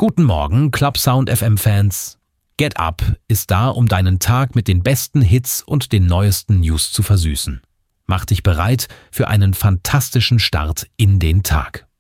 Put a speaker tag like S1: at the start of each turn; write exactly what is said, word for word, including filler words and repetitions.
S1: Guten Morgen, Club Sound F M-Fans. Get Up ist da, um deinen Tag mit den besten Hits und den neuesten News zu versüßen. Mach dich bereit für einen fantastischen Start in den Tag.